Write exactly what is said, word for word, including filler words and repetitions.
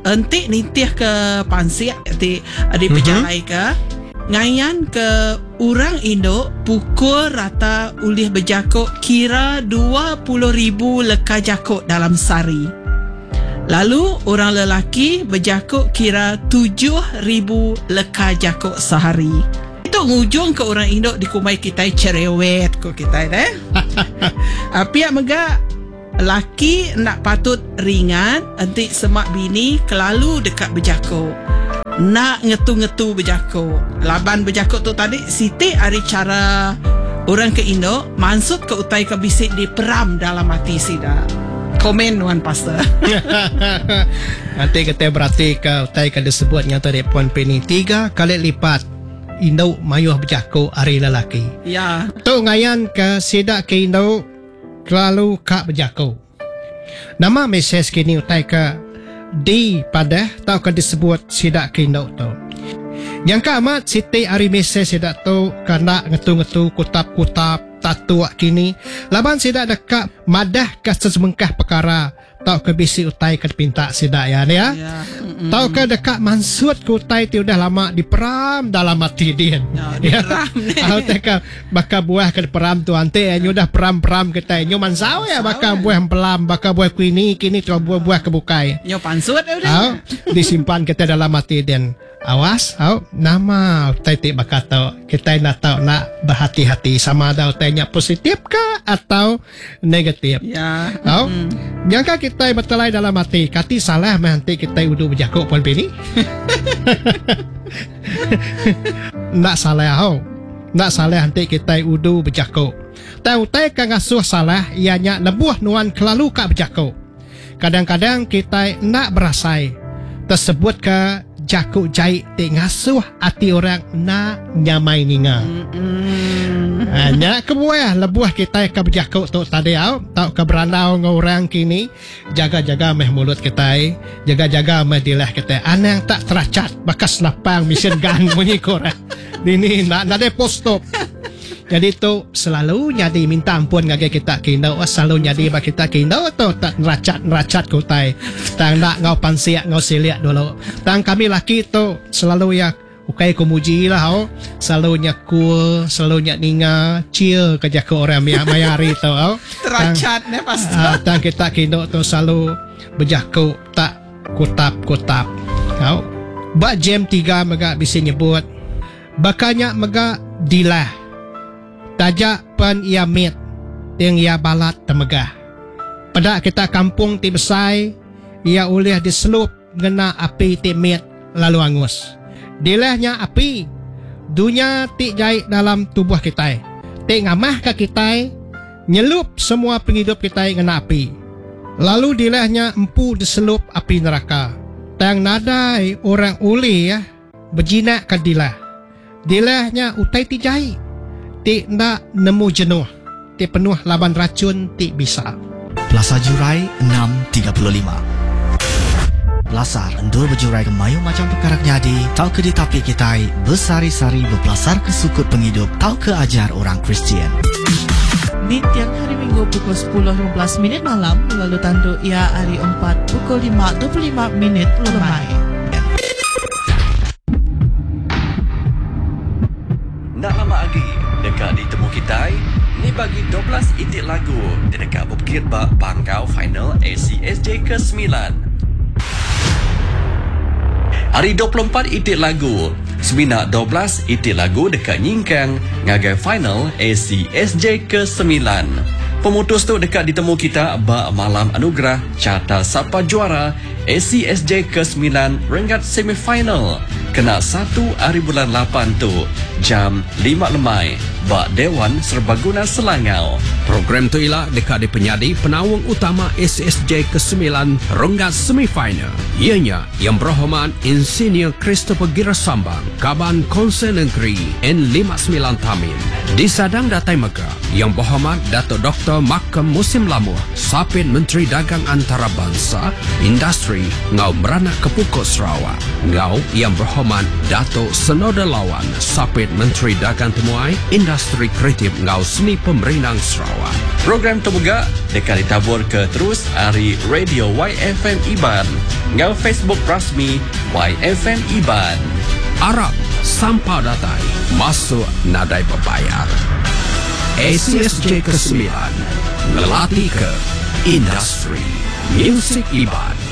entik nitih ke pansiak ti di pejalai ke ngayan ke orang Indo pukul rata ulih berjakuk kira dua puluh ribu leka jakuk dalam sehari. Lalu orang lelaki berjakuk kira tujuh ribu leka jakuk sehari. Itu ngujung ke orang Indo di kumai kita cerewet ko kita deh. Api mega laki nak patut ringan nanti semak bini kelalu dekat berjakuk. Nak ngetu-ngetu berjakuk. Laban berjakuk tu tadi Siti hari cara orang ke Indo maksud ke utai ke bisik di peram dalam hati sida. Komen Wan Pastor. Nanti kita berarti ke utai ke disebutnya tadi Puan Penny tiga kali lipat Indo mayuh berjakuk hari lelaki. Ya. Tu ngayan ke sida ke Indo kelalu kak berjakuk. Nama mesej kini utai ke di pada tau kan disebut sidak kindo tu. Yang keamat Siti hari mesej sidak tu kena ngetu-ngetu kutap-kutap tatu kini. Laban sidak dekat madah ke sesmengkah perkara tau ke bisi utai ke pinta sidak ya ni ya. ya. Tau ke dekat mansut ke utai ti udah lama diperam dalam hati dia. Ya, diperam ni. Tahu teka bakal buah ke peram tu ante ya udah peram-peram kita nyo mansau ya bakal buah pelam bakal buah kini kini tu buah-buah kebukai. Nyo pansut udah. Disimpan kita dalam hati dan awas, au nama utai ti bakal tahu kita nak tahu nak berhati-hati sama ada utainya positif ke atau negatif. Ya. Au mm. Jangka kita bertelai dalam hati kati salah nanti kita udah berjakuk Puan Penny. Nak salah au. Nak salah nanti kita udah berjakuk. Tahu utai kan ngasuh salah ianya lebuh nuan kelalu kak berjakuk. Kadang-kadang kita nak berasai tersebut ke jakuk jahit ti ngasuh hati orang nak nyamai ninga. Mm-mm. Hanya kebuah lebuah kita ke berjakuk tu tadi au tau ke beranau ngau orang kini jaga-jaga meh mulut kita, jaga-jaga meh dilah kita. Anang tak teracat bakas lapang mesin gang bunyi korang. Ini nak nak de post-stop. Jadi tu selalu jadi minta ampun ngage kita kindo selalu jadi bagi kita kindo tu tak neracat-neracat kutai tang nak ngau pansiak ngau siliak dulu tang kami laki tu selalu ya ukai kumuji lah ho selalu nyakul selalu nyak ninga chill kerja ke orang yang mayari tu ho neracat ne pasti uh, tang kita kindo tu selalu berjaku tak kutap-kutap ho ba jam tiga mega bisa nyebut bakanya mega dilah tajak pen ia mit yang ia balat temegah. Pada kita kampung ti besai ia ulih diselup ngena api ti mit lalu angus. Dilahnya api dunia ti jahit dalam tubuh kita. Ti ngamah ke kita nyelup semua penghidup kita ngena api. Lalu dilahnya empu diselup api neraka. Tang nadai orang uli ya berjinak ke dilah. Dilahnya utai ti jahit. Ti nak nemu jenuh. Ti penuh laban racun ti bisa. Plaza Jurai enam tiga puluh lima. Belasar endur berjurai ke mayu macam perkara jadi. Tau ke di tapi kita bersari-sari berbelasar ke sukut penghidup. Tau ke ajar orang Kristian. Di tiang hari Minggu pukul sepuluh lima belas minit malam. Lalu tanduk ia hari empat pukul lima dua puluh lima minit lemai. Nak lama lagi dekat ditemu kita ni bagi dua belas itik lagu di dekat bukit bak pangkau final A C S J ke sembilan. Hari dua puluh empat itik lagu sembilan dua belas itik lagu dekat Nyingkang ngagai final A C S J ke sembilan. Pemutus tu dekat ditemu kita bak malam anugerah carta siapa juara A C S J ke sembilan rengat semifinal. Kena satu hari bulan lapan tu jam lima lemai bak Dewan Serbaguna Selangau. Program tu ialah dekat di penyadi penawang utama A C S J ke sembilan rengat semifinal. Ianya yang berhormat Insinyur Christopher Girasambang Kaban Konsen Negeri N lima sembilan Tamin. Di sadang datai Mega yang berhormat Datuk Doktor Makam Musim Lamuh Sapit Menteri Dagang Antarabangsa Industri Ngau Meranak Kepukut Sarawak. Ngau yang berhormat Berhormat Datuk Senoda Lawan Sapit Menteri Dagang Temuai Industri Kreatif Ngau Seni Pemerintah Sarawak. Program terbegak dekat ditabur ke terus hari Radio Y F M Iban. Ngau Facebook rasmi Y F M Iban. Arab sampah datai masuk nadai berbayar. A C S J ke sembilan melatih ke industri muzik Iban.